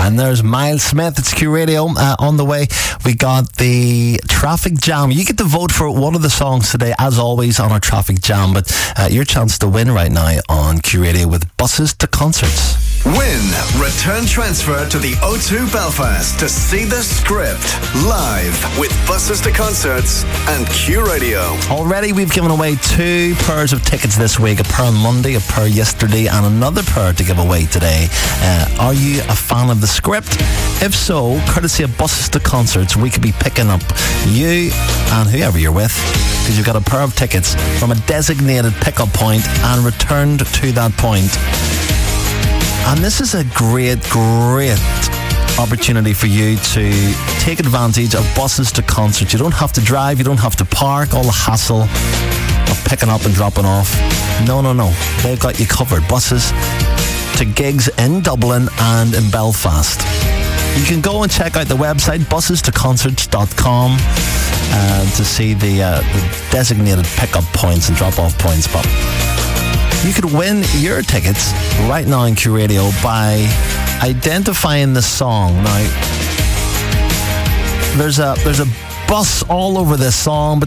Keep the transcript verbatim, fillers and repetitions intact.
And there's Miles Smith. It's Q Radio. Uh, on the way, we got the Traffic Jam. You get to vote for one of the songs today, as always, on our Traffic Jam. But uh, your chance to win right now on Q Radio with buses to concerts. Win return transfer to the O two Belfast to see the script live with buses to concerts and Q Radio. Already we've given away two pairs of tickets this week, a pair on Monday, a pair yesterday, and another pair to give away today. Uh, are you a fan of the script? If so, courtesy of buses to concerts, we could be picking up you and whoever you're with, because you've got a pair of tickets from a designated pickup point and returned to that point. And this is a great, great opportunity for you to take advantage of buses to concerts. You don't have to drive, you don't have to park, all the hassle of picking up and dropping off. No, no, no. They've got you covered. Buses to gigs in Dublin and in Belfast. You can go and check out the website, buses to concerts dot com, uh, to see the, uh, the designated pickup points and drop-off points. But you could win your tickets right now in Q Radio by identifying the song. Now, there's a there's a bus all over this song, but